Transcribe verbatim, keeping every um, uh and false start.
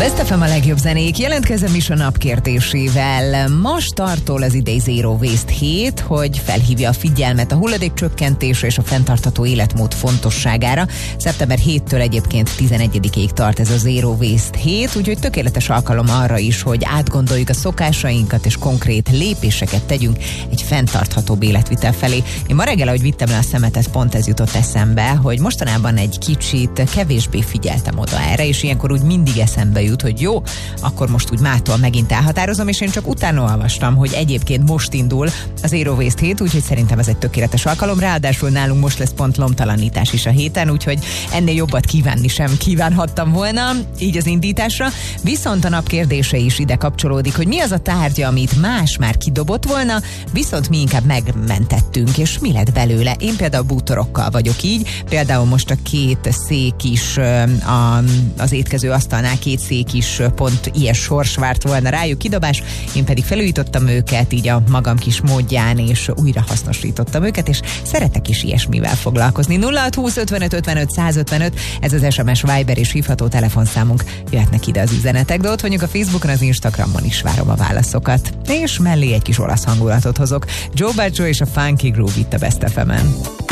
Best ef em a legjobb zenék, jelentkezem is a napkérdésével. Ma startol az idei Zero Waste hét, hogy felhívja a figyelmet a hulladékcsökkentésre és a fenntartható életmód fontosságára. szeptember hetedikétől egyébként tizenegyedikéig tart ez a Zero Waste hét, úgyhogy tökéletes alkalom arra is, hogy átgondoljuk a szokásainkat és konkrét lépéseket tegyünk egy fenntarthatóbb életvitel felé. Én ma reggel, ahogy vittem le a szemetet, pont ez jutott eszembe, hogy mostanában egy kicsit kevésbé figyeltem oda erre, és ilyenkor úgy mindig eszembe jut, hogy jó, akkor most úgy mától megint elhatározom, és én csak utána olvastam, hogy egyébként most indul az Zero Waste hét, úgyhogy szerintem ez egy tökéletes alkalom, ráadásul nálunk most lesz pont lomtalanítás is a héten, úgyhogy ennél jobbat kívánni sem kívánhattam volna, így az indításra. Viszont a nap kérdése is ide kapcsolódik, hogy mi az a tárgya, amit más már kidobott volna, viszont mi inkább megmentettünk, és mi lett belőle. Én például bútorokkal vagyok így, például most a két szék is, a, az étkező asztalnál két szék is pont ilyen sors várt volna rájuk kidobás, én pedig felújítottam őket így a magam kis módján, és újra hasznosítottam őket, és szeretek is ilyesmivel foglalkozni. nulla hat húsz ötvenöt ötvenöt százötvenöt, ez az es em es, Viber és hívható telefonszámunk, jöhetnek ide az üzenetek, de ott vagyunk a Facebookon, az Instagramon is várom a válaszokat. És mellé egy kis olasz hangulatot hozok. Joe Baccio és a Funky Groove itt a Best ef emen.